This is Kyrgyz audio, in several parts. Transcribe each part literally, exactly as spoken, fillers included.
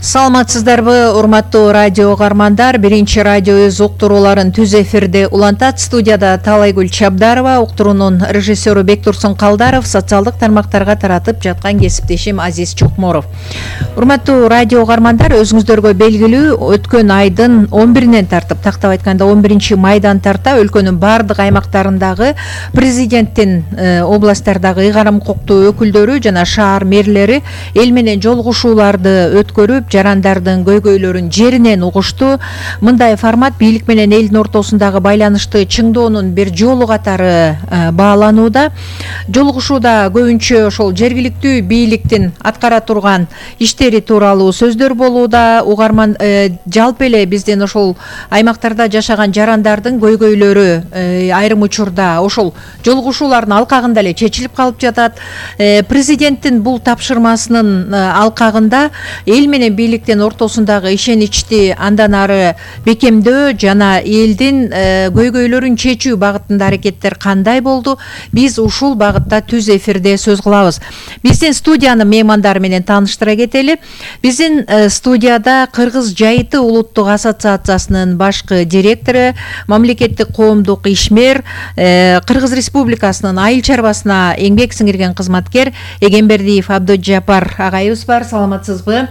Саламатсыздарбы, урматтуу радио угармандар. Биринчи радио өз уктурууларын түз эфирде улантат. Студияда Талайгүл Чабдарова, уктуруунун режиссеру Бектурсун Калдаров, социалдык тармактарга таратып жаткан кесиптешим Азиз Чокморов. Урматтуу радио угармандар, өзүңүздөргө белгилүү, өткөн айдын он биринен тартып, тактап айтканда он биринчи майдан тарта өлкөнүн бардык аймактарындагы президенттин областтардагы ыйгарым укуктуу өкүлдөрү жана шаар мэрлери эл менен жолугушууларды өткөрүп, жарандардын көйгөйлөрүн жеринен угушту. Мындай формат бийлик менен элдин ортосундагы байланышты чыңдоонун бир жолу катары бааланууда. Жолугушууда көбүнчө ошол жергиликтүү бийликтин аткара турган иштери тууралуу сөздөр болууда. Угарман жалпы эле биздин ошол аймактарда жашаган жарандардын көйгөйлөрү айрым учурда ошол жолугушуулардын алкагында эле чечилип калып жатат. Президенттин бул тапшырмасынын алкагында эл менен бийликтин ортосундагы ишеничти андан ары бекемдөө жана элдин көйгөйлөрүн чечүү багытында аракеттер кандай болду? Биз ушул багытта түз эфирде сөз кылабыз. Биздин студиянын меймандары менен тааныштыра кетели. Биздин студияда Кыргыз жайыты улуттук ассоциациясынын башкы директору, мамлекеттик коомдук ишмер, Кыргыз Республикасынын айыл чарбасына эмгек сиңирген кызматкер Эгембердиев Абдужапар агайыбыз бар. Саламатсызбы?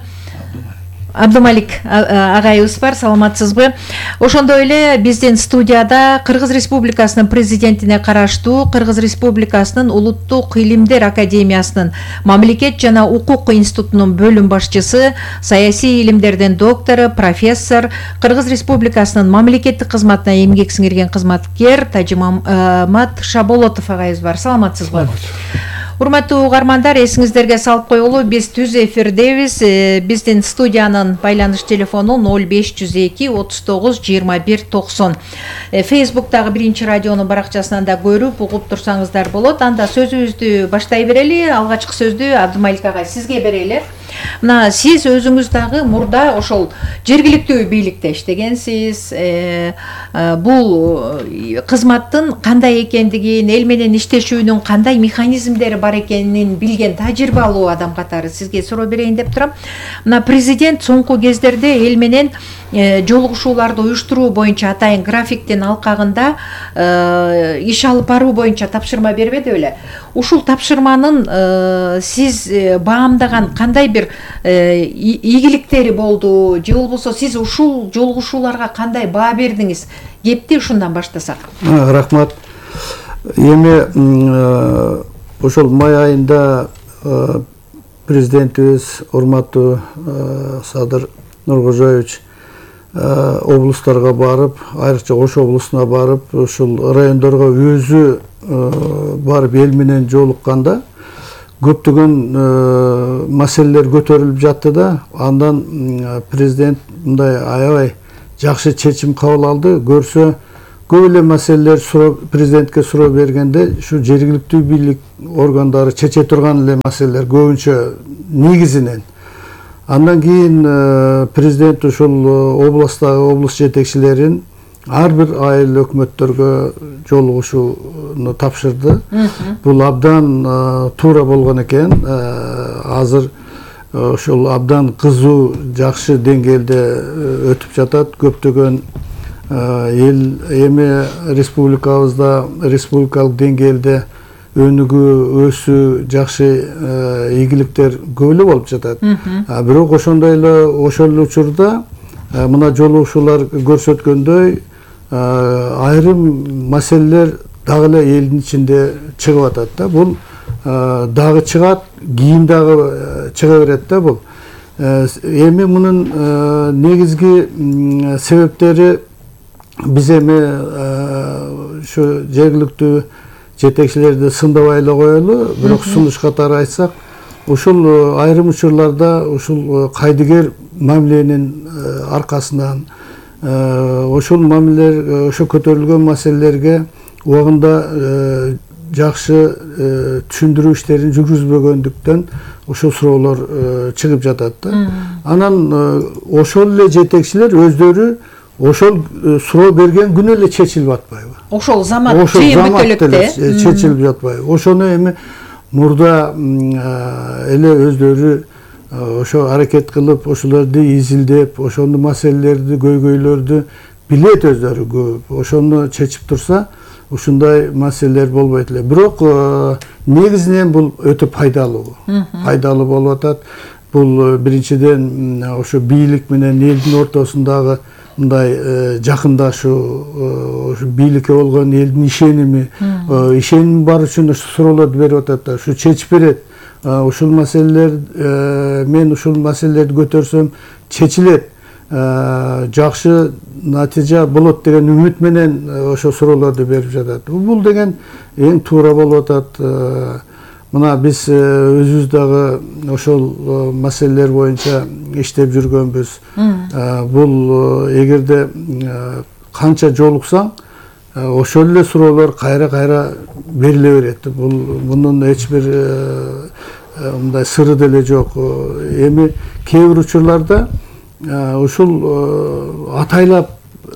Абдумалик агайыбыз бар, саламатсызбы? Ошондой эле биздин студияда Кыргыз Республикасынын президентине караштуу Кыргыз Республикасынын улуттук илимдер академиясынын мамлекет жана укук институтунун бөлүм башчысы, саясий илимдердин доктору, профессор, Кыргыз Республикасынын мамлекеттик кызматына эмгек сиңирген кызматкер Тажимамат Шаболотов агайыбыз бар. Саламатсызбы? Урматтуу угармандар, эсиңиздерге салып коелу, биз түз эфирдебиз. Биздин студиянын байланыш телефону ноль беш жүз эки отуз тогуз жыйырма бир токсон. Фейсбуктагы биринчи радионун баракчасынан да көрүп, угуп турсаңыздар болот. Анда сөзүбүздү баштай берели. Алгачкы сөздү Абдумалик агай сизге берели. Мына сиз өзүңүз дагы мурда ошол жергиликтүү бийликте иштегенсиз. Бул кызматтын кандай экендигин, эл менен иштешүүнүн кандай механизмдери бар экенин билген тажрыйбалуу адам катары сизге суроо берейин деп турам. Мына президент соңку кездерде эл менен жолугушууларды уюштуруу боюнча атайын графиктин алкагында иш алып баруу боюнча тапшырма бербеди беле? Ушул тапшырманын сиз баамдаган кандай бир ийгиликтери болду, же болбосо сиз ушул жолугушууларга кандай баа бердиңиз? Кепти ушундан баштасак. Рахмат. Эми ошол май айында президентибиз урматтуу Садыр Нуркожоевич облустарга барып, айрыкча Ош облусуна барып, ушул райондорго өзү барып эл менен жолукканда көптөгөн маселелер көтөрүлүп жатты да, андан президент мындай аябай жакшы чечим кабыл алды. Көрсө көп эле маселелер суроо президентке суроо бергенде ушу жергиликтүү бийлик органдары чече турган эле маселелер көбүнчө негизинен. Андан кийин президент ушул областагы облус жетекчилерин ар бир айыл өкмөттөргө жолугушууну тапшырды. Бул абдан туура болгон экен. Азыр ошол абдан кызуу, жакшы деңгээлде өтүп жатат. Көптөгөн эл эми республикабызда республикалык деңгээлде өнүгүү, өсүү, жакшы ийгиликтер көп эле болуп жатат. Бирок ошондой эле ошол учурда мына жолугушуулар көрсөткөндөй айрым маселелер дагы эле элдин ичинде чыгып атат да. Бул дагы чыгат, кийин дагы чыга берет да бул. Эми мунун негизги себептери биз эми ушу жергиликтүү жетекчилерди сындабай эле коелу, бирок сунуш катары айтсак, ушул айрым учурларда ушул кайдыгер мамиленин аркасынан ошол мамилелер, ошо көтөрүлгөн маселелерге убагында жакшы түшүндүрүү иштерин жүргүзбөгөндүктөн ошол суроолор чыгып жатат да. Анан ошол эле жетекчилер өздөрү ошол суроо берген күнү эле чечилип атпайбы? Ошол замат жыйынтөлүктө чечилип жатпайбы? Ошону эми мурда эле өздөрү ошо аракет кылып, ошолорду изилдеп, ошону маселелерди, көйгөйлөрдү билет өздөрү көп. Ошону чечип турса, ушундай маселелер болбойт эле. Бирок негизинен бул өтө пайдалуу. Пайдалуу болуп атат. Бул биринчиден ошо бийлик менен элдин ортосундагы мындай жакындашуу, ошо бийликке болгон элдин ишеними, ишеним бар үчүн ушу суроолорду берип атат да, ушу чечип берет. Ушул маселелер, мен ушул маселелерди көтөрсөм чечилет, жакшы натыйжа болот деген үмүт менен ошо суроолорду берип жатат. Бул деген эң туура болуп атат. Мына биз өзүбүз дагы ошол маселелер боюнча иштеп жүргөнбүз. Бул эгерде канча жолуксаң, ошол эле суроолор кайра-кайра бериле берет. Бул мунун эч бир мындай сыры деле жок. Эми кээ бир учурларда ушул атайлап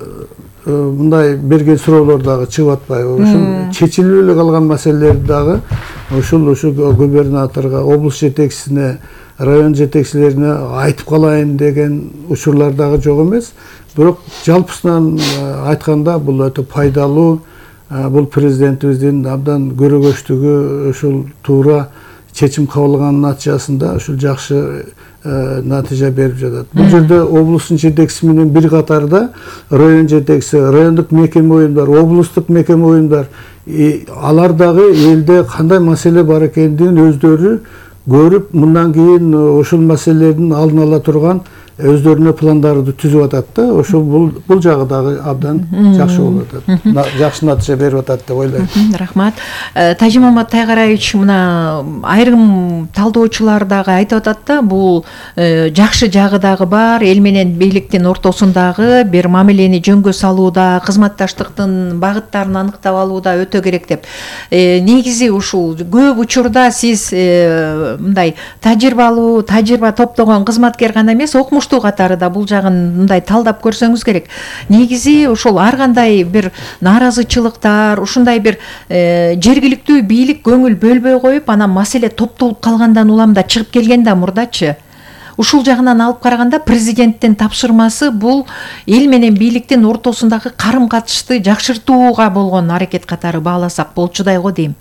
мындай берген суроолор дагы чыгып атпайбы. Ушул чечилип эле калган маселелер дагы ушул ушу губернаторго, облус жетекчисине, район жетекчилерине айтып калайын деген учурлар дагы жок эмес. Бирок жалпысынан айтканда бул өтө пайдалуу. Бул президентибиздин абдан көрөгөчтүгү, ушул туура чечим кабылганын натыйжасында ушул жакшы натыйжа берип жатат. Бул жерде облустун жетекчиси менен бир катарда район жетекчиси, райондук мекеме уюмдар, облустук мекеме уюмдар, алар дагы элде кандай маселе бар экендигин өздөрү көрүп, мындан кийин ошол маселелердин алдын ала турган өздөрүнө пландарды түзүп атат да. Ошол бул бул жагы дагы абдан жакшы болуп атат. Жакшы натыйжа берип атат деп ойлойм. Рахмат. Тажимамат Тайгараевич, мына айрым талдоочулар дагы айтып атат да, бул жакшы жагы дагы бар, эл менен бийликтин ортосундагы бир мамилени жөнгө салууда, кызматташтыктын багыттарын аныктап алууда өтө керек деп. Негизи ушул көп учурда сиз мындай тажрыйбалуу, тажрыйба топтогон кызматкер гана эмес, окумуш катары да бул жагын мындай талдап көрсөңүз керек. Негизи ошол ар кандай бир нааразычылыктар, ушундай бир жергиликтүү бийлик көңүл бөлбөй коюп, анан маселе топтолуп калгандан улам да чыгып келген да мурдачы. Ушул жагынан алып караганда президенттин тапшырмасы бул эл менен бийликтин ортосундагы карым катышты жакшыртууга болгон аракет катары бааласак болчудай го дейм.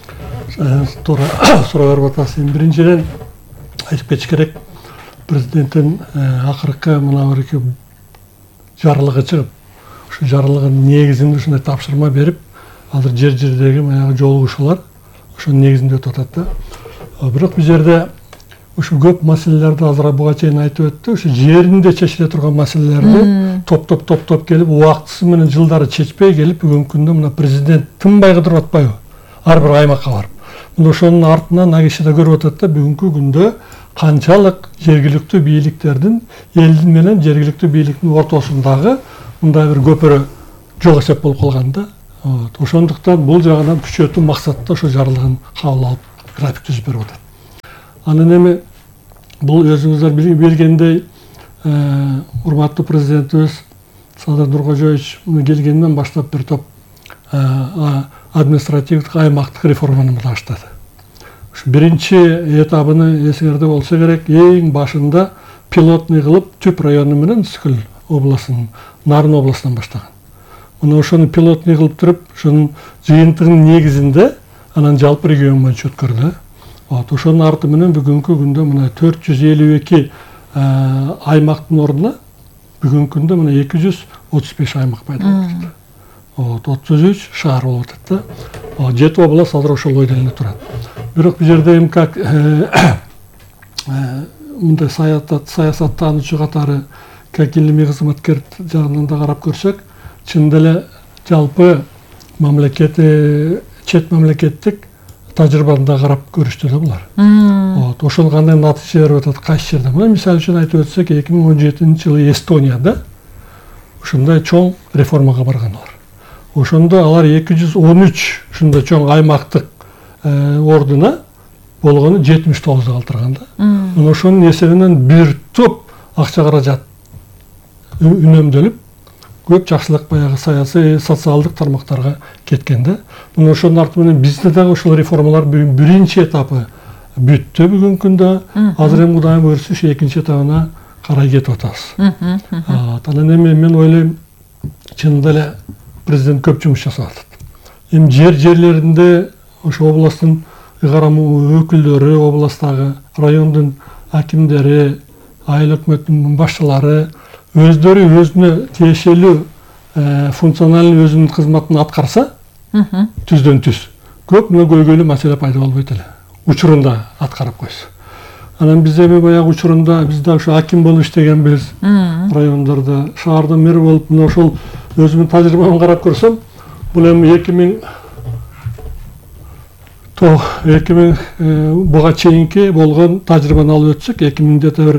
Туура суроо берип атасыз. Биринчиден айтып кетиш керек. Президенттин акыркы мына бир жарлыгы чыгып, ушу жарлыгынын негизинде ушундай тапшырма берип, азыр жер жердеги баягы жолугушуулар ошонун негизинде өтүп атат да. Бирок бул жерде ушу көп маселелерди азыр буга чейин айтып өттү. Ушу жеринде чечиле турган маселелерди топтоп топтоп келип, убактысы менен жылдары чечпей келип, бүгүнкү күндө мына президент тынбай кыдырып атпайбы? Ар бир аймакка барып. Мына ошонун артынан агиши да көрүп атат да, бүгүнкү күндө канчалык жергиликтүү бийликтердин элдин менен жергиликтүү бийликтин ортосундагы мындай бир көпүрө жок эсеп болуп калган да. Ошондуктан бул жагынан күчөтүү максатта ошо жарлыгын кабыл алып, график түзүп берип атат. Анан эми бул өзүңүздөр билгендей, урматтуу президентибиз Садыр Нуркожоевич келгенден баштап бир топ административдик аймактык реформаны баштады. Биринчи этабыны эсиңерде болсо керек, эң башында пилотный кылып Түп району менен Үскүл областынын, Нарын областынан баштаган. Мына ошону пилотный кылып туруп, ошонун жыйынтыгынын негизинде анан жалпы регион боюнча өткөрдү. Вот ошонун арты менен бүгүнкү күндө мына төрт жүз элүү эки аймактын ордуна бүгүнкү күндө мына эки жүз отуз беш аймак пайда болду. Вот отуз үч шаар болуп атат да. жети область азыр ошол ойдон эле турат. Бирок бул жерде эми как мындай саясаттануучу катары, как илимий кызматкер жагынан да карап көрсөк, чындап эле жалпы мамлекет, чет мамлекеттик тажрыйбаны да карап көрүштү да булар. Вот ошол кандай натыйжа берип атат кайсы жерде. Мына мисалы үчүн айтып өтсөк, эки миң он жетинчи жылы Эстонияда ушундай чоң реформага баргандар. Ошондо алар эки жүз он үч ушундай чоң аймактык ордуна болгону жетимиш тогузда калтырган да. Мына ошонун эсебинен бир топ акча каражат үнөмдөлүп, көп жакшылык баягы саясий, социалдык тармактарга кеткен да. Мына ошонун арты менен бизде дагы ошол реформалар биринчи этапы бүттү бүгүнкү күндө. Азыр эми Кудайым буйрса ушу экинчи этабына карай кетип атабыз. Анан эми мен ойлойм, чынында эле президент көп жумуш жасап атат. Эми жер жерлеринде ошо областтын ыйгарым өкүлдөрү, областтагы райондун акимдери, айыл өкмөтүнүн башчылары өздөрү өзүнө тиешелүү функционалдуу өзүнүн кызматын аткарса, түздөн түз көп мына көйгөйлүү маселе пайда болбойт эле. Учурунда аткарып койсо. Анан биз эми баягы учурунда биз да ошо аким болуп иштегенбиз, райондордо, шаардын мэри болуп, мына ошол өзүмдүн тажрыйбамды карап көрсөм, бул эми эки миң эки миң буга чейинки болгон тажрыйбаны алып өтсөк, эки миң бир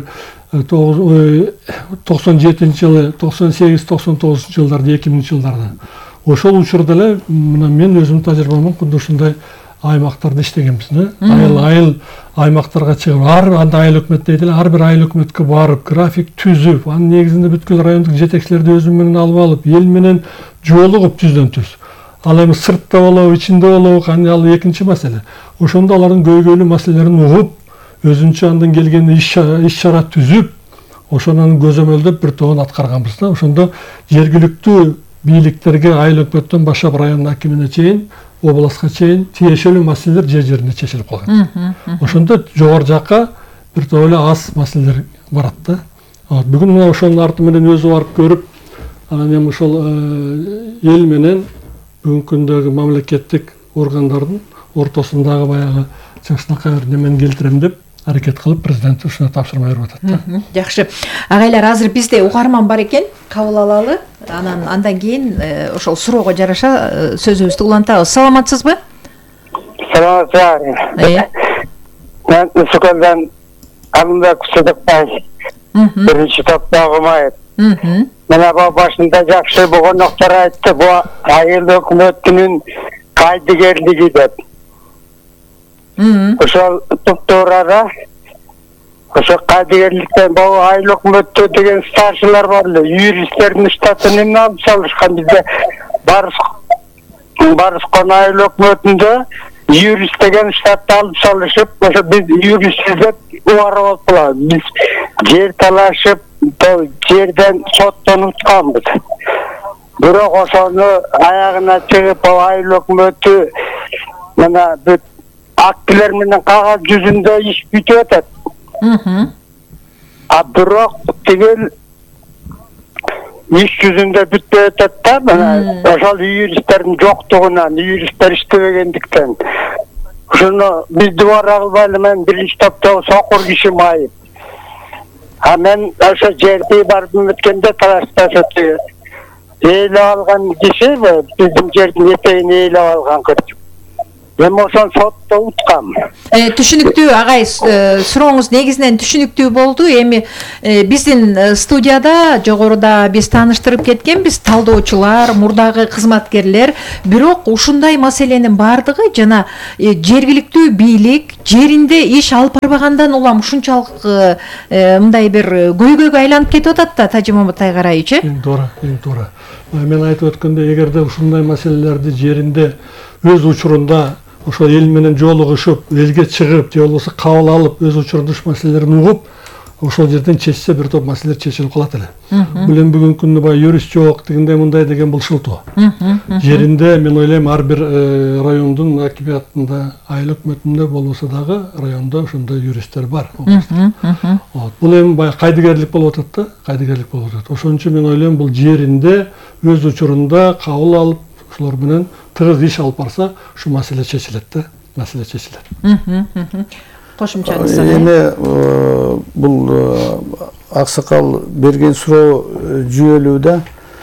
токсон жетинчи жылы, токсон сегиз токсон тогузунчу жылдарда, эки миңинчи жылдарда. Ошол учурда эле мына мен өзүмдүн тажрыйбамын кудо ушундай аймактарда иштегенбиз. Айыл айыл аймактарга чыгып, ар анда айыл өкмөт дейт эле, ар бир айыл өкмөткө барып, график түзүп, анын негизинде бүткүл райондук жетекчилерди өзүм менен алып алып, эл менен жолугуп түздөн түз. Ал эми сыртта болобу, ичинде болобу, кандай ал экинчи маселе. Ошондо алардын көйгөйлүү маселелерин угуп, өзүнчө андан келген иш чара түзүп, ошону көзөмөлдөп бир тобун аткарганбыз да. Ошондо жергиликтүү бийликтерге айыл өкмөттөн башлап район акимине чейин, областка чейин тиешелүү маселелер жер жеринде чечилип калган. Ошондо жогору жакка бир топ эле аз маселелер барат да. Бүгүн мына ошонун арты менен өзү барып көрүп, анан эми ошол эл менен бүгүнкү күндөгү мамлекеттик органдардын ортосундагы баягы чыңчынакай бир немени келтирем деп аракет кылып президент ушуна тапшырма берип атат. Жакшы. Агайлар, азыр бизде угарман бар экен, кабыл алалы. Анан андан кийин ошол суроого жараша сөзүбүздү улантабыз. Саламатсызбы? Саламатсызбы. Мен Сукалдан Алымбек Сыдыкбай. Биринчи топто окумайт. Мына бу башында жакшы болгондуктар айтты, бу айыл өкмөтүнүн кайдыгерлиги деп. Ошол топтоорада ошо кайдыгерликтен бул айыл өкмөттө деген старшылар бар эле, юристтердин штатын эмне алып салышкан. Бизде Барыскон айыл өкмөтүндө юрист деген штатты алып салышып, ошо биз юрист деп убара болуп калат. Биз жер талашып, жерден соттон утканбыз. Бирок ошону аягына чыгып, айыл өкмөтү мына бүт актилер менен кагаз жүзүндө иш бүтүп атат. А бирок тигил иш жүзүндө бүтпөй атат да, мына ошол юристтердин жоктугунан, юристтер иштебегендиктен. Ошону биз дубара кылбайлы, мен биринчи топто сокур киши майып. А мен ошо жерди барып өткөндө талашташып ээлеп алган киши, биздин жердин этегин ээлеп алган кыз. Эми ошон сотто уткам. Түшүнүктүү агай, сурооңуз негизинен түшүнүктүү болду. Эми биздин студияда жогоруда биз тааныштырып кеткенбиз, талдоочулар, мурдагы кызматкерлер, бирок ушундай маселенин бардыгы жана жергиликтүү бийлик жеринде иш алып барбагандан улам ушунчалык мындай бир көйгөйгө айланып кетип атат да, Тажи Мамат Айгараевич. Эң туура, эң туура. Мен айтып өткөндө, эгерде ушундай маселелерди жеринде өз учурунда ошо эл менен жолугушуп, элге чыгып, же болбосо кабыл алып, өз учурунда ушу маселелерин угуп, ошол жерден чечсе бир топ маселелер чечилип калат эле. Бул эми бүгүнкү күндө бай юрист жок, тигиндей мындай деген бул шылтоо. Жеринде мен ойлойм ар бир райондун акибатында, айыл өкмөтүндө болбосо дагы райондо ошондой юристтер бар. Бул эми бай кайдыгерлик болуп атат да, кайдыгерлик болуп атат. Ошон үчүн мен ойлойм, бул жеринде өз учурунда кабыл алып, ошолор менен тыгыз иш алып барса, ушу маселе чечилет да, маселе чечилет. Кошумчаңыз. Эми бул аксакал берген суроо жүйөлүү да.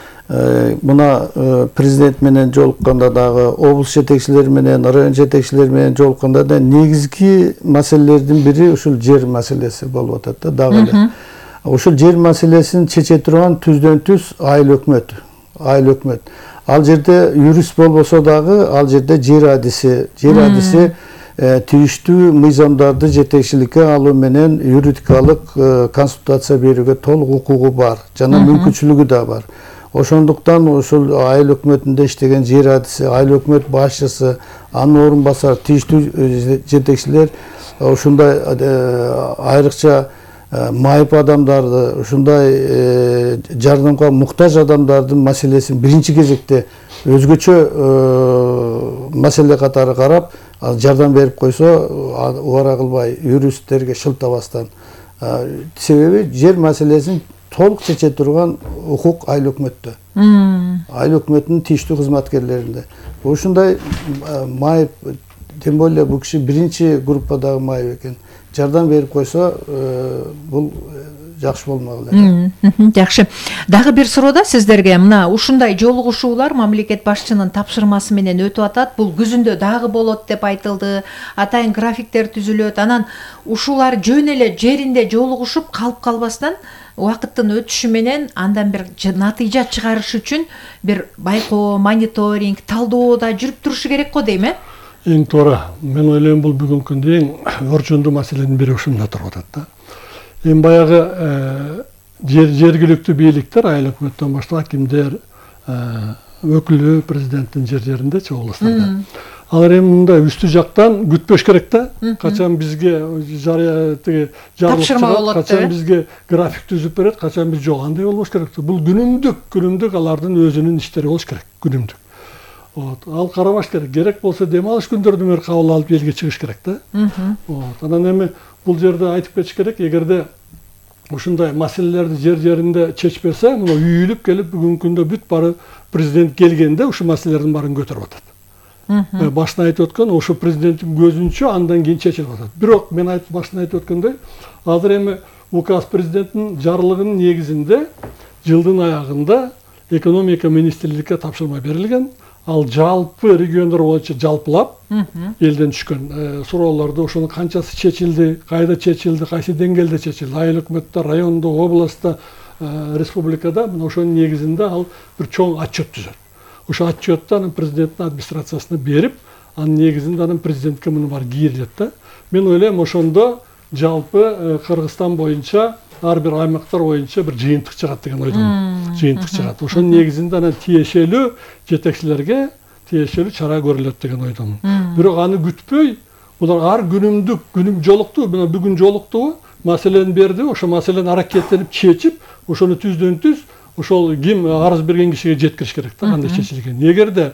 Мына президент менен жолукканда дагы, облус жетекчилери менен, район жетекчилери менен жолукканда да негизги маселелердин бири ушул жер маселеси болуп атат да, дагы эле. Ушул жер маселесин чече турган түздөн түз айыл өкмөт. Айыл өкмөт. Ал жерде юрист болбосо дагы, ал жерде жер адиси, жер адиси тийиштүү мыйзамдарды жетекчиликке алуу менен юридикалык консультация берүүгө толук укугу бар, жана мүмкүнчүлүгү да бар. Ошондуктан ушул айыл өкмөтүндө иштеген жер адиси, айыл өкмөт башчысы, анын орун басары, тийиштүү жетекчилер ушундай айрыкча майып адамдарды, ушундай жардамга муктаж адамдардын маселесин биринчи кезекте өзгөчө маселе катары карап, жардам берип койсо, убара кылбай, юристтерге шылтабастан. Себеби жер маселесин толук чече турган укук айыл өкмөттө. Айыл өкмөтүнүн тийиштүү кызматкерлеринде. Ушундай майып, тем более бул киши биринчи группадагы майып экен. Жардам берип койсо, бул жакшы болмок эле. Жакшы. Дагы бир суроо сиздерге. Мына ушундай жолугушуулар мамлекет башчынын тапшырмасы менен өтүп атат. Бул күзүндө дагы болот деп айтылды. Атайын графиктер түзүлөт. Анан ушулар жөн эле жеринде жолугушуп калып калбастан убакыттын өтүшү менен андан бир натыйжа чыгарыш үчүн бир байкоо, мониторинг, талдоо да жүрүп турушу керек го дейм, э? Эң туура. Мен ойлойм, бул бүгүнкү күндө эң орчундуу маселенин бири ушунда туруп атат да. Эми баягы жергиликтүү бийликтер, айыл өкмөттөн баштап акимдер, өкүлү президенттин жер жериндечи, областарда. Алар эми мындай үстү жактан күтпөш керек да. Качан бизге жарыя тиги тапшырма болот, качан бизге график түзүп берет, качан биз жок, андай болбош керек. Бул күнүмдүк, күнүмдүк алардын өзүнүн иштери болуш керек, күнүмдүк. Вот, ал карабаш керек. Керек болсо дем алыш күндөрдү мөр кабыл алып элге чыгыш керек да. Вот, анан эми бул жерде айтып кетиш керек, эгерде ушундай маселелерди жер жеринде чечпесе, мына үйүлүп келип бүгүнкү күндө бүт бары президент келгенде ушу маселелердин баарын көтөрүп атат. Башына айтып өткөн, ошо президенттин көзүнчө андан кийин чечилип атат. Бирок мен айтып башына айтып өткөндөй, азыр эми указ президенттин жарлыгынын негизинде жылдын аягында экономика министрликке тапшырма берилген. Ал жалпы региондар боюнча жалпылап элден түшкөн суроолорду, ошонун канчасы чечилди, кайда чечилди, кайсы деңгээлде чечилди, айыл өкмөттө, райондо, областта, республикада, мына ошонун негизинде ал бир чоң отчет түзөт. Ошо отчетту анын президенттин администрациясына берип, анын негизинде анын президентке муну бар кийрилет да. Мен ойлойм, ошондо жалпы Кыргызстан боюнча ар бир аймактар боюнча бир жыйынтык чыгат деген ойдомун. Жыйынтык чыгат. Ошонун негизинде анан тиешелүү жетекчилерге тиешелүү чара көрүлөт деген ойдомун. Бирок аны күтпөй, булар ар күнүмдүк, күнүм жолукту, мына бүгүн жолукту, маселени берди, ошо маселени аракеттенип чечип, ошону түздөн түз, ошол ким арыз берген кишиге жеткириш керек да, кандай чечилген. Эгерде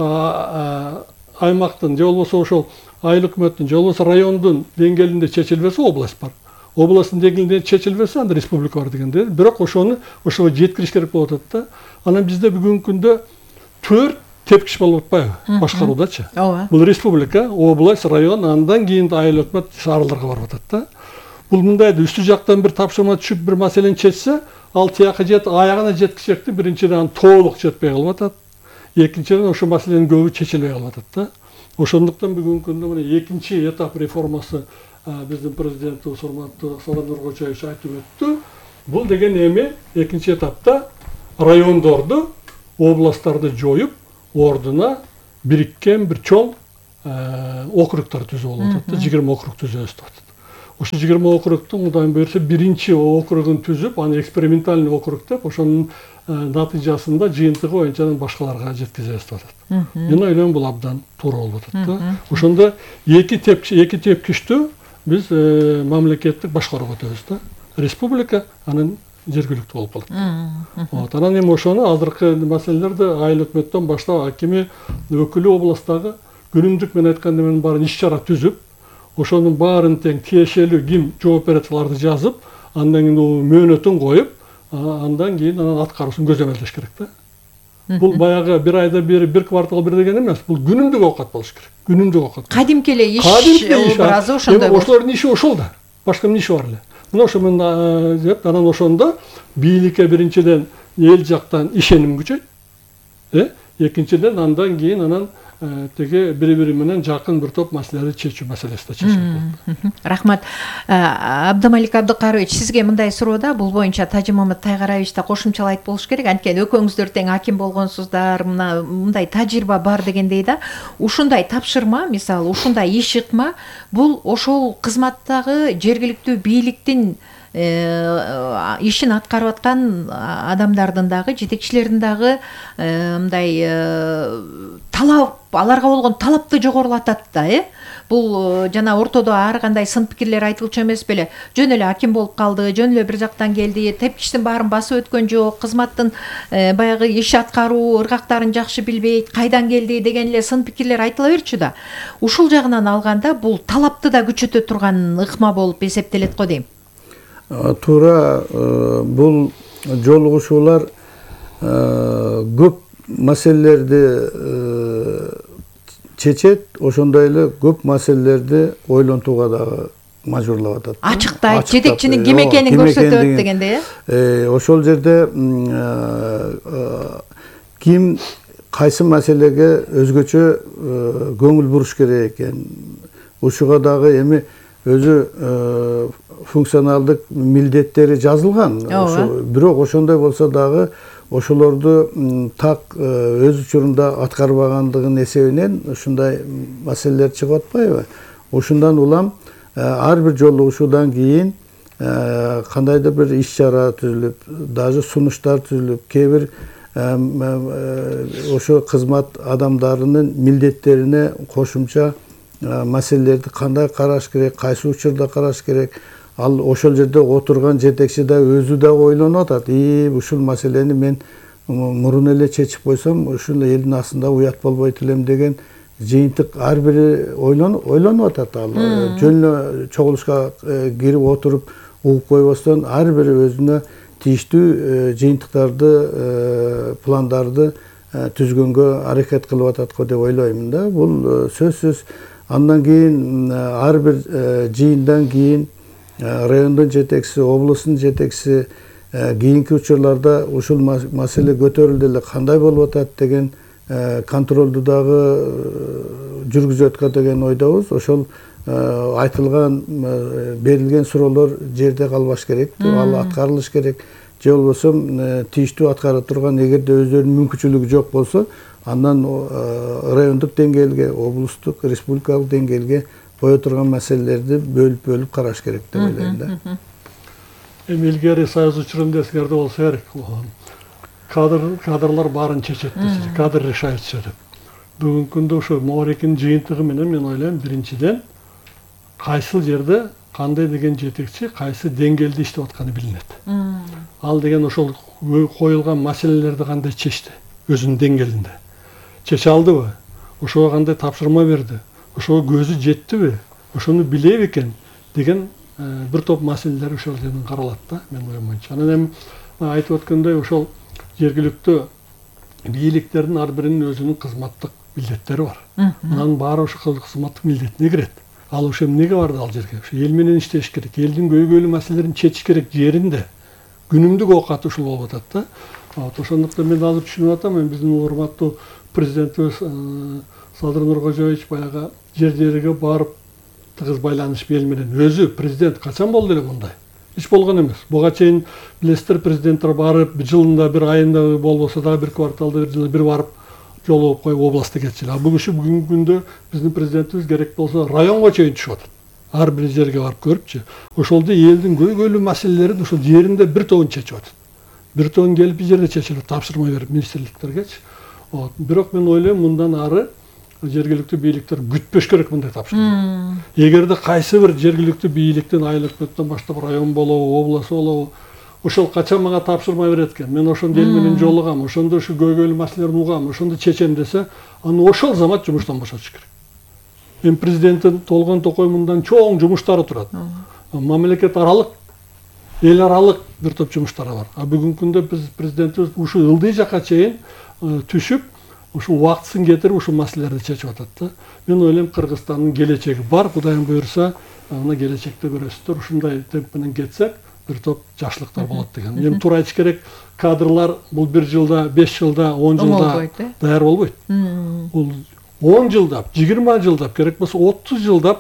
аймактын же болбосо ошол айыл өкмөттүн же болбосо райондун деңгээлинде чечилбесе, область бар. Областын деңгээлинде чечилбесе, анда республика бар дегенде. Бирок ошону ошого жеткириш керек болуп атат да. Анан бизде бүгүнкү күндө төрт тепкич болуп атпайбы башкаруудачы? Ооба. Бул республика, область, район, андан кийин айыл өкмөт шаарларга барып атат да. Бул мындай үстү жактан бир тапшырма түшүп бир маселени чечсе, ал тияка жет аягына жеткичекти биринчиден толук жетпей калып атат. Экинчиден ошо маселенин көбү чечилбей калып атат да. Ошондуктан бүгүнкү күндө мына экинчи этап реформасы биздин президентибиз урматтуу Сооронбай Нуркочаевич айтып өттү. Бул деген эми экинчи этапта райондорду, областтарды жоюп, ордуна бириккен бир чоң округтар түзүп болуп атат. жыйырма округ түзөбүз деп атат. Ошо жыйырма округтун мындан буюрса биринчи округун түзүп, аны экспериментальный округ деп, ошонун натыйжасында жыйынтыгы боюнча башкаларга жеткизебиз деп атат. Мен ойлойм, бул абдан туура болуп атат да. Ошондо эки тепкич, эки тепкичтүү биз мамлекеттик башкарууга өтөбүз да. Республика анын жергиликтүү болуп калат. Вот, анан эми ошону азыркы маселелерди айыл өкмөттөн баштап акими, өкүлү областтагы күнүмдүк мен айтканда мен баарын иш-чара түзүп, ошонун баарын тең тиешелүү ким жооп берет аларды жазып, андан кийин мөөнөтүн коюп, андан кийин анан аткаруусун көзөмөлдөш керек да. Бул баягы бир айда бир, бир квартал бир деген эмес, бул күнүмдүк оокат болуш керек. Күнүмдүк оокат. Кадимки эле иш образы ошондой. Ошолордун иши ошол да. Башка эмне иши бар эле. Мына ошо мен деп, анан ошондо бийликке биринчиден эл жактан ишеним күчөйт. Э? Экинчиден андан кийин анан теге бири-бири менен жакын бир топ маселелерди чечүү маселеси да чечилет. Рахмат. Абдымалик Абдыкарович, сизге мындай суроо да, бул боюнча Тажимамат Тайгараевич да кошумчалайт болуш керек. Анткени экөөңүздөр тең аким болгонсуздар, мына мындай тажрыйба бар дегендей да. Ушундай тапшырма, мисалы, ушундай иш ыкма, бул ошол кызматтагы жергиликтүү бийликтин ишин аткарып аткан адамдардын дагы, жетекчилердин дагы мындай талап, аларга болгон талапты жогорулатат да, э? бул жана ортодо ар кандай сын пикирлер айтылчу эмес беле. Жөн эле аким болуп калды, жөн эле бир жактан келди, тепкичтин баарын басып өткөн жок, кызматтын баягы иш аткаруу ыргактарын жакшы билбейт, кайдан келди деген эле сын пикирлер айтыла берчү да. Ушул жагынан алганда бул талапты да күчөтө турган ыкма болуп эсептелет го дейм. Туура, бул жолугушуулар көп маселелерди чечет, ошондой эле көп маселелерди ойлонтууга дагы мажбурлап атат. Ачыктайт, жетекчинин ким экенин көрсөтөт дегенде, э? Ошол жерде ким кайсы маселеге өзгөчө көңүл буруш керек экен, ушуга дагы эми өзү функционалдык милдеттери жазылган. Бирок ошондой болсо дагы ошолорду так өз учурунда аткарбагандыгынын эсебинен ушундай маселелер чыгып атпайбы? Ошундан улам ар бир жолугушуудан кийин кандайдыр бир иш-чара түзүлүп, даже сунуштар түзүлүп, кээ бир ошо кызмат адамдарынын милдеттерине кошумча маселелерди кандай караш керек, кайсы учурда караш керек, ал ошол жерде отурган жетекчи да өзү да ойлонуп атат. И ушул маселени мен мурун эле чечип койсом, ушул элдин астында уят болбойт элем деген жыйынтык ар бири ойлонуп атат. Ал жөн эле чогулушка кирип отуруп угуп койбостон ар бири өзүнө тийиштүү жыйынтыктарды, пландарды түзгөнгө аракет кылып атат го деп ойлоймун да. Бул сөзсүз. Андан кийин ар бир жыйындан кийин райондун жетекчиси, облустун жетекчиси кийинки учурларда ушул маселе көтөрүлдү эле кандай болуп атат деген контролду дагы жүргүзөт го деген ойдобуз. Ошол айтылган, берилген суроолор жерде калбаш керек, ал аткарылыш керек. Же болбосо тийиштүү аткара турган, эгерде өздөрүнүн мүмкүнчүлүгү жок болсо, андан райондук деңгээлге, облустук, республикалык деңгээлге кое турган маселелерди бөлүп-бөлүп караш керек деп ойлойм да. Эми илгери союз учурунда эсиңерде болсо керек. Кадр кадрлар баарын чечет десе, кадр решает деп. Бүгүнкү күндө ошо Моорекинин жыйынтыгы менен мен ойлойм, биринчиден кайсыл жерде кандай деген жетекчи кайсы деңгээлде иштеп атканы билинет. Ал деген ошол коюлган маселелерди кандай чечти өзүнүн деңгээлинде. Чече алдыбы? Ошого кандай тапшырма берди? Ошого көзү жеттиби? Ошону билеби экен деген бир топ маселелер ошол жерден каралат да, мен оюм боюнча. Анан эми айтып өткөндөй, ошол жергиликтүү бийликтердин ар биринин өзүнүн кызматтык милдеттери бар. Анын баары ошол кызматтык милдетине кирет. Ал ошо эмнеге барды ал жерге? Ошо эл менен иштеш керек, элдин көйгөйлүү маселелерин чечиш керек жеринде. Күнүмдүк оокаты ушул болуп атат да. Ошондуктан мен азыр түшүнүп атам, эми биздин урматтуу президентибиз Садыр Нуркожоевич баягы жер-жерге барып тыгыз байланышып эл менен. Өзү президент качан болду эле мындай? Эч болгон эмес. Буга чейин билесиздер, президенттер барып, жылында бир айында болбосо дагы бир кварталда бир жылда бир барып жолугуп коюп областта кетчү. А бүгүнкү бүгүнкү күндө биздин президентибиз керек болсо районго чейин түшүп атат. Ар бир жерге барып көрүпчү. Ошолду элдин көйгөйлүү маселелерин ошол жеринде бир тобун чечип атат. Бир тобун келип бир жерде чечилип, тапшырма берип министрликтергечи. Бирок мен ойлойм, мындан ары жергиликтүү бийликтер күтпөш керек мындай тапшырма. Эгерде кайсы бир жергиликтүү бийликтин айлыктан баштап район болобу, област болобу, ошол качан мага тапшырма берет экен, мен ошондо эл менен жолугам, ошондо ушу көйгөйлүү маселелерди угам, ошондо чечем десе, аны ошол замат жумуштан бошотуш керек. Эми президенттин Толгон Токой мындан чоң жумуштары турат. Мамлекет аралык, эл аралык бир топ жумуштары бар. А бүгүнкү күндө биз президентибиз ушу ылдый жакка чейин түшүп, ушу убактысын кетирип ушул маселелерди чечип атат да. Мен ойлойм, Кыргызстандын келечеги бар, Кудайым буйрса, аны келечекте көрөсүздөр. Ушундай темп менен кетсек, бир топ жакшылыктар болот деген. Эми туура айтыш керек, кадрлар бул бир жылда, беш жылда, он жылда даяр болбойт. Бул он жылдап, жыйырма жылдап, керек болсо отуз жылдап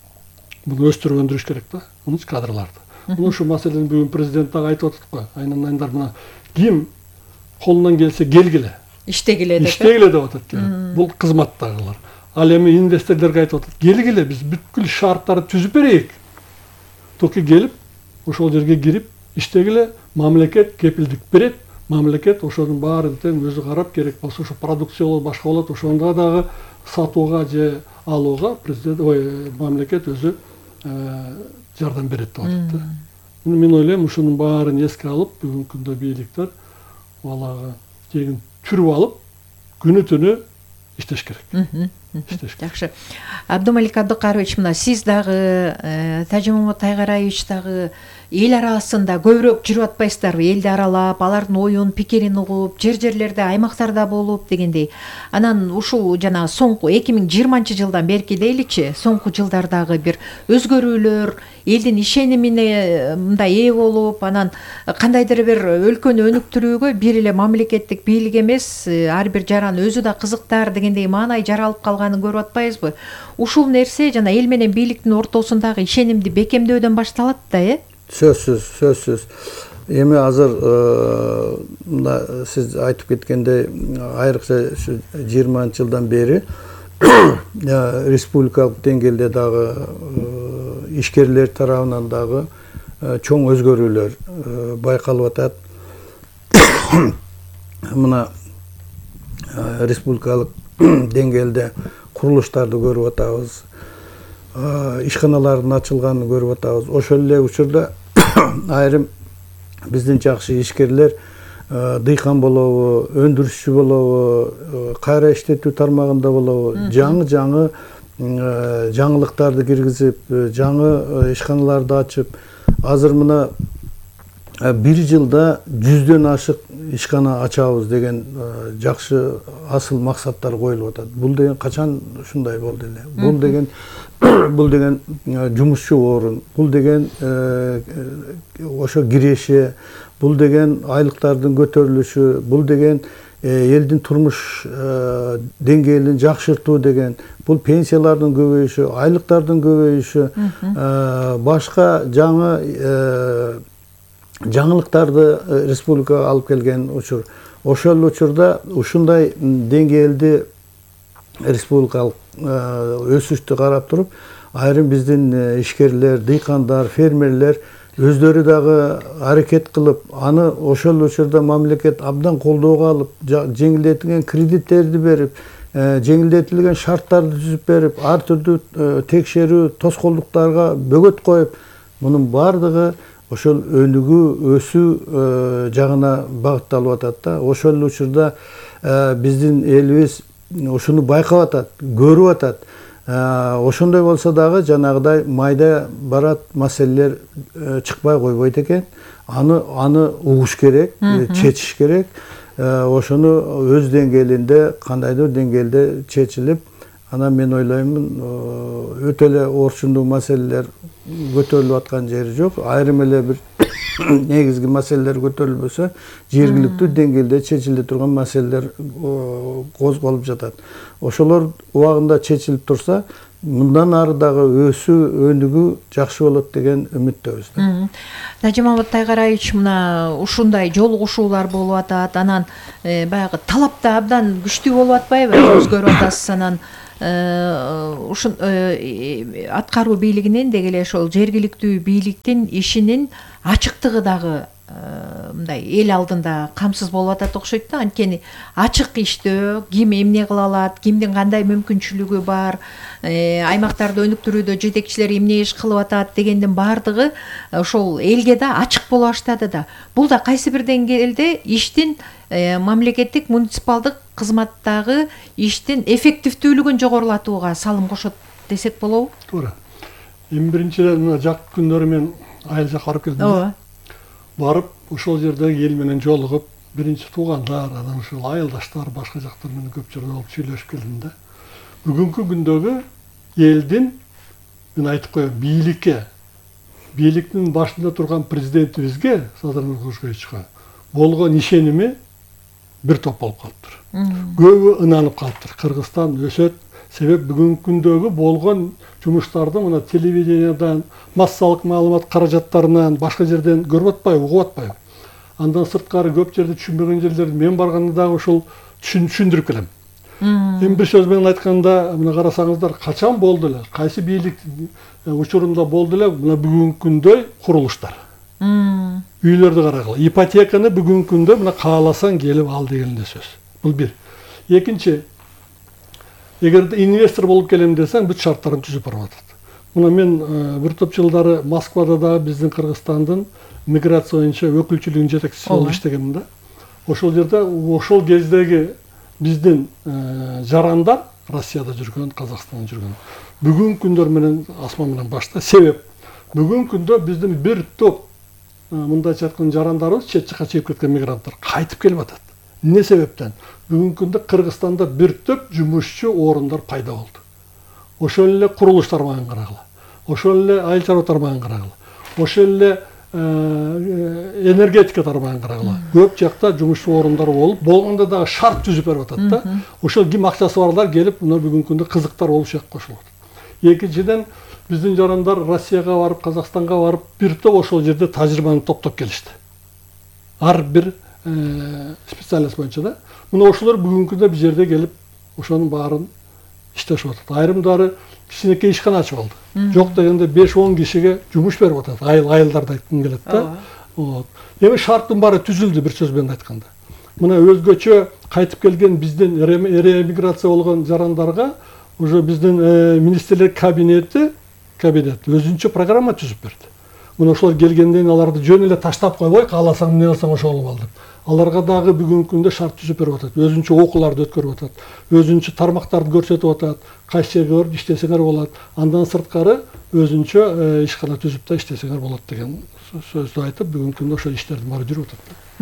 буну өстүрүп өндүрүш керек да, мунуч кадрларды. Мына ушу маселени бүгүн президент дагы айтып атат го. Айнан айндар мына ким колунан келсе келгиле. Иштегиле деп. Иштегиле деп атат. Бул кызматтагылар. Ал эми инвесторлорго айтып атат. Келгиле, биз бүткүл шарттарды түзүп берейик. Токи келип, ошол жерге кирип, иштегиле, мамлекет кепилдик берет, мамлекет ошонун баарын тең өзү карап, керек болсо ошо продукциялоо башка болот, ошонда дагы сатууга же алууга президент ой мамлекет өзү жардам берет деп атат да. Мен ойлойм ушунун баарын эске алып, бүгүнкү күндө бийликтер балагы тегин түрүп алып, күнү түнү иштеш керек. Иштеш керек. Жакшы. Абдумалик Абдыкарович, мына сиз дагы, Тажимамат Тайгараевич дагы эл арасында көбүрөөк жүрүп атпайсыздарбы? Элди аралап, алардын оюн, пикирин угуп, жер-жерлерде, аймактарда болуп дегендей. Анан ушул жана соңку эки миң жыйырманчы жылдан берки дейличи, соңку жылдардагы бир өзгөрүүлөр, элдин ишенимине мындай ээ болуп, анан кандайдыр бир өлкөнү өнүктүрүүгө бир эле мамлекеттик бийлик эмес, ар бир жаран өзү да кызыктар дегендей маанай жаралып калганын көрүп атпайбызбы? Ушул нерсе жана эл менен бийликтин ортосундагы ишенимди бекемдөөдөн башталат да, э? Сөзсүз, сөзсүз. Эми азыр мына сиз айтып кеткендей, айрыкча жыйырманчы жылдан бери республикалык деңгээлде дагы ишкерлер тарабынан дагы чоң өзгөрүүлөр байкалып атат. Мына республикалык деңгээлде курулуштарды көрүп атабыз. Ишканалардын ачылганын көрүп атабыз. Ошол эле учурда айрым биздин жакшы ишкерлер дыйкан болобу, өндүрүшчү болобу, кайра иштетүү тармагында болобу, жаңы-жаңы жаңылыктарды киргизип, жаңы ишканаларды ачып, азыр мына бир жылда жүздөн ашык ишкана ачабыз деген жакшы асыл максаттар коюлуп атат. Бул деген качан ушундай болду эле? Бул деген бул деген жумушчу орун, бул деген ошо киреше, бул деген айлыктардын көтөрүлүшү, бул деген элдин турмуш деңгээлин жакшыртуу деген, бул пенсиялардын көбөйүшү, айлыктардын көбөйүшү, башка жаңы жаңылыктарды республикага алып келген учур. Ошол учурда ушундай деңгээлди республикалык өсүштү карап туруп, айрым биздин ишкерлер, дыйкандар, фермерлер өздөрү дагы аракет кылып, аны ошол учурда мамлекет абдан колдоого алып, жеңилдетилген кредиттерди берип, жеңилдетилген шарттарды түзүп берип, ар түрдүү текшерүү, тоскоолдуктарга бөгөт коюп, мунун бардыгы ошол өнүгүү, өсүү жагына багытталып атат да. Ошол учурда биздин элибиз ушуну байкап атат, көрүп атат. Ошондой болсо дагы жанагыдай майда барат маселелер чыкпай койбойт экен. Аны аны угуш керек, чечиш керек. Ошону өз деңгээлинде, кандайдыр деңгээлде чечилип, анан мен ойлоймун өтө эле орчундуу маселелер көтөрүлүп аткан жери жок. Айрым эле бир негизги маселелер көтөрүлбөсө, жергиликтүү деңгээлде чечиле турган маселелер козголуп жатат. Ошолор убагында чечилип турса, мындан ары дагы өсүү, өнүгүү жакшы болот деген үмүттөбүз. Тажимамат Тайгараевич, мына ушундай жолугушуулар болуп атат, анан баягы талап да абдан күчтүү болуп атпайбы? Өзгөрүп атасыз, анан ушун аткаруу бийлигинен деги эле ошол жергиликтүү бийликтин ишинин ачыктыгы дагы мындай эл алдында камсыз болуп атат окшойт да. Анткени ачык иштөө, ким эмне кыла алат, кимдин кандай мүмкүнчүлүгү бар, аймактарды өнүктүрүүдө жетекчилер эмне иш кылып атат дегендин баардыгы ошол элге да ачык боло баштады да. Бул да кайсы бир деңгээлде иштин мамлекеттик муниципалдык кызматтагы иштин эффективдүүлүгүн жогорулатууга салым кошот десек болобу? Туура. Эми биринчиден мына жакын күндөрү мен айыл жакка барып келдим. Ооба. Барып, ошол жердеги эл менен жолугуп, биринчи туугандар, анан ушул айылдаштар, башка жактар менен көп жерде болуп сүйлөшүп келдим да. Бүгүнкү күндөгү элдин, мен айтып коеюн, бийликке, бийликтин башында турган президентибизге, Садыр Нуркулушевичке болгон ишеними бир топ болуп калыптыр. Көбү ынанып калыптыр. Кыргызстан өсөт. Себеп бүгүнкү күндөгү болгон жумуштарды мына телевидениядан, массалык маалымат каражаттарынан, башка жерден көрүп атпайбы, угуп атпайбы. Андан сырткары көп жерде түшүнбөгөн жерлерди мен барганда дагы ушул түшүндүрүп келем. Эми бир сөз менен айтканда, мына карасаңыздар, качан болду эле, кайсы бийлик учурунда болду эле мына бүгүнкү күндөй курулуштар. Үйлерді қарағыла. Ипотеканы бүгінгі күнде мына қаласаң келіп ал дегенде сөз. Бұл бір. Екінші, егер инвестор болып келем десең, бүт шарттарын түзіп барып жатады. Мына мен бір топ жылдары Москвада да біздің Қырғызстандың миграция бойынша өкілшілігінің жетекшісі болып іштегенмін да. Ошол жерде, ошол кездегі біздің жарандар Россияда жүрген, Қазақстанда жүрген. Бүгін күндер менен асман менен башта себеп. Бүгін күндө біздің бір топ мындайча айтканда жарандарыбыз чет жакка чыгып кеткен мигранттар кайтып келип атат. Не себептен? Бүгүнкү күндө Кыргызстанда бир топ жумушчу орундар пайда болду. Ошол эле курулуш тармагын карагыла. Ошол эле айыл чарба тармагын карагыла. Ошол эле энергетика тармагын карагыла. Көп жакта жумушчу орундар болуп, болгондо дагы шарт түзүп берип атат да. Ошол ким акчасы барлар келип, мына бүгүнкү күндө кызыктар болушак кошулат. Экинчиден биздин жарандар Россияга барып, Казакстанга барып, бир топ ошол жерде тажрыйбаны топтоп келишти. Ар бир специалист боюнча да. Мына ошолор бүгүнкү күндө бир жерде келип, ошонун баарын иштешип атат. Айрымдары кичинекей ишкана ачып алды. Жок дегенде беш он кишиге жумуш берип атат. Айыл айылдарда айткым келет да. Вот. Эми шарттын баары түзүлдү бир сөз менен айтканда. Мына өзгөчө кайтып келген биздин реэмиграция болгон жарандарга уже биздин министрлер кабинети кабинет өзүнчө программа түзүп берди. Мына ошолор келгенден аларды жөн эле таштап койбой, кааласаң эмне кылсаң ошол ал деп. Аларга дагы бүгүнкү күндө шарт түзүп берип атат. Өзүнчө окууларды өткөрүп атат. Өзүнчө тармактарды көрсөтүп атат. Кайсы жерге барып иштесеңер болот. Андан сырткары өзүнчө ишкана түзүп да иштесеңер болот деген сөздү айтып, бүгүнкү күндө ошол иштердин баары жүрүп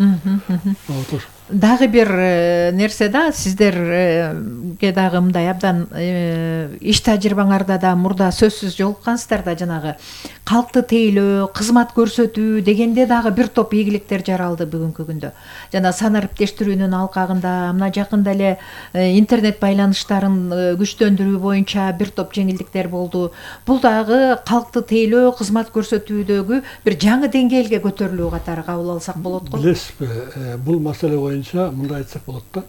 атат. Дагы бир нерсе да, сиздерге дагы мындай абдан иш тажрыйбаңарда да мурда сөзсүз жолуккансыздар да, жанагы калкты тейлөө, кызмат көрсөтүү дегенде дагы бир топ ийгиликтер жаралды бүгүнкү күндө. Жана санариптештирүүнүн алкагында, мына жакында эле интернет байланыштарын күчтөндүрүү боюнча бир топ жеңилдиктер болду. Бул дагы калкты тейлөө, кызмат көрсөтүүдөгү бир жаңы деңгээлге көтөрүлүү катары кабыл алсак болот го. Билесизби, бул маселе боюнча мындай айтсак болот да.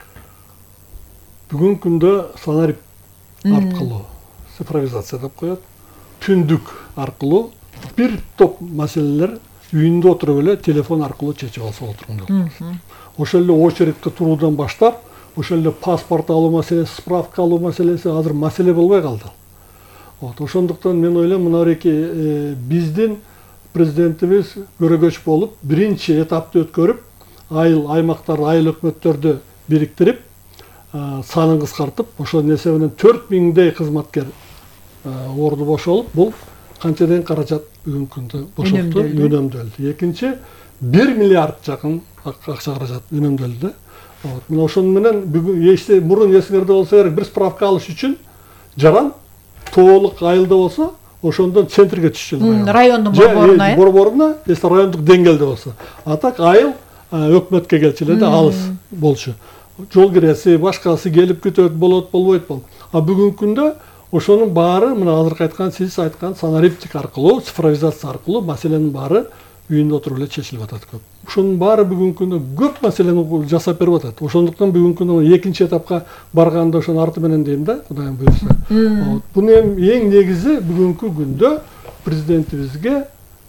Бүгүнкү күндө санарип аркылуу цифровизация деп коет. Түндүк аркылуу бир топ маселелер үйүндө отуруп эле телефон аркылуу чечип алса болот турган. Ошол эле очередке туруудан баштап, ошол эле паспорт алуу маселеси, справка алуу маселеси азыр маселе болбой калды. Вот, ошондуктан мен ойлойм, мына эки биздин президентибиз көрөгөч болуп, биринчи этапты өткөрүп, айыл аймактар, айыл өкмөттөрдү бириктирип, санын кыскартып, ошонун эсебинен төрт миңдей кызматкер орду бошолуп, бул канчаден каражат бүгүнкү күндө бошокту, үнөмдөлдү. Экинчи, бир миллиард жакын акча каражат үнөмдөлдү. Вот, мына ошонун менен бүгүн эсте мурун эсиңерде болсо керек, бир справка алыш үчүн жаран толук айылда болсо, ошондон центрге түшчү. Райондун борборуна, э? Борборуна, эсте райондук деңгээлде болсо. А так айыл өкмөткө келчү эле да, алыс болчу. Жол киреси, башкасы келип күтөт, болот, болбойт бол. А бүгүнкү күндө ошонун баары, мына азыркы айткан, сиз айткан санариптик аркылуу, цифровизация аркылуу маселенин баары үйүндө отуруп эле чечилип атат көп. Ошонун баары бүгүнкү күндө көп маселени жасап берип атат. Ошондуктан бүгүнкү күндө экинчи этапка барганда ошонун арты менен дейм да, Кудайым буйрса. Бунун эң негизи бүгүнкү күндө президентибизге